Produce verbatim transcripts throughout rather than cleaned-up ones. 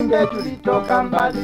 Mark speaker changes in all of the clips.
Speaker 1: bunge tulitoka mbali.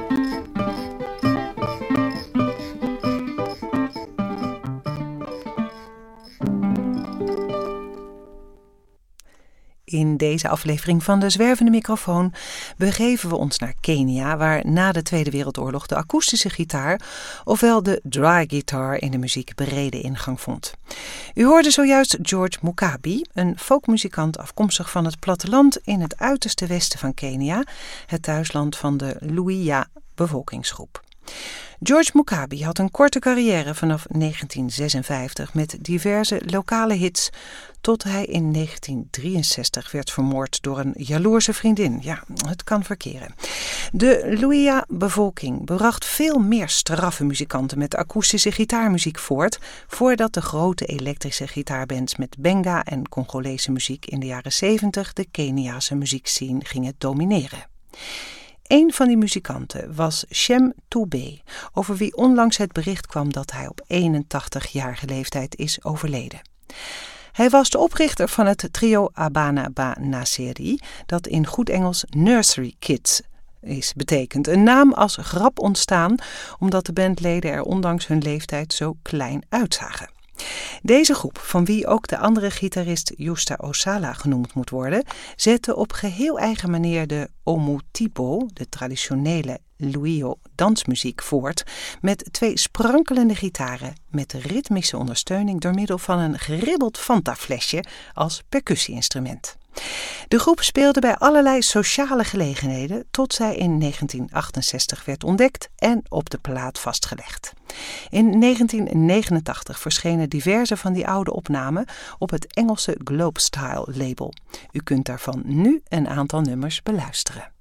Speaker 2: In deze aflevering van De Zwervende Microfoon begeven we ons naar Kenia, waar na de Tweede Wereldoorlog de akoestische gitaar, ofwel de dry guitar, in de muziek brede ingang vond. U hoorde zojuist George Mukabi, een folkmuzikant afkomstig van het platteland in het uiterste westen van Kenia, het thuisland van de Luhya-bevolkingsgroep. George Mukabi had een korte carrière vanaf negentien zesenvijftig met diverse lokale hits, tot hij in negentien drieënzestig werd vermoord door een jaloerse vriendin. Ja, het kan verkeren. De Luhya-bevolking bracht veel meer straffe muzikanten met akoestische gitaarmuziek voort, voordat de grote elektrische gitaarbands met benga en Congolese muziek in de jaren zeventig de Keniaanse muziekscene gingen domineren. Een van die muzikanten was Shem Toubé, over wie onlangs het bericht kwam dat hij op eenentachtigjarige leeftijd is overleden. Hij was de oprichter van het trio Abana Ba Naseri, dat in goed Engels Nursery Kids is betekent. Een naam als grap ontstaan, omdat de bandleden er ondanks hun leeftijd zo klein uitzagen. Deze groep, van wie ook de andere gitarist Justa Osala genoemd moet worden, zette op geheel eigen manier de Omotipo, de traditionele Luo dansmuziek, voort met twee sprankelende gitaren met ritmische ondersteuning door middel van een geribbeld Fanta-flesje als percussie-instrument. De groep speelde bij allerlei sociale gelegenheden tot zij in negentien achtenzestig werd ontdekt en op de plaat vastgelegd. In negentien negenentachtig verschenen diverse van die oude opnamen op het Engelse Globestyle label. U kunt daarvan nu een aantal nummers beluisteren.